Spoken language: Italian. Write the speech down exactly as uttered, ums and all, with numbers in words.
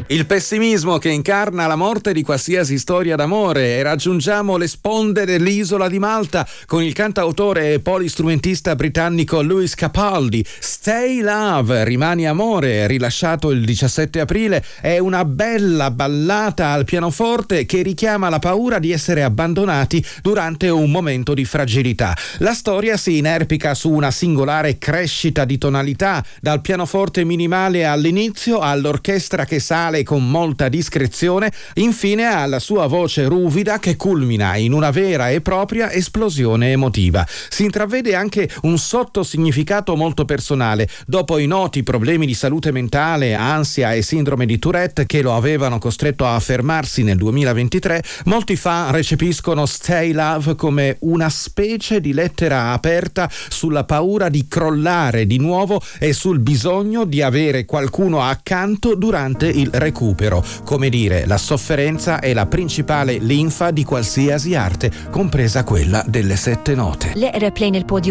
Il pessimismo che incarna la morte di qualsiasi storia d'amore, e raggiungiamo le sponde dell'isola di Malta con il cantautore e polistrumentista britannico Lewis Capaldi. Stay Love, rimani amore, rilasciato il diciassette aprile, è una bella ballata al pianoforte che richiama la paura di essere abbandonati durante un momento di fragilità. La storia si inerpica su una singolare crescita di tonalità, dal pianoforte minimale all'inizio all'orchestra che sale con molta discrezione, infine alla sua voce ruvida che culmina in una vera e propria esplosione emotiva. Si intravede anche un sottosignificato molto personale. Dopo i noti problemi di salute mentale, ansia e sindrome di Tourette che lo avevano costretto a fermarsi nel duemilaventitré, molti fan recepiscono Stay Love come una specie di lettera aperta sulla paura di crollare di nuovo e sul bisogno di avere qualcuno accanto durante il recupero. Come dire, la sofferenza è la principale linfa di qualsiasi arte, compresa quella delle sette note. L R Play nel podio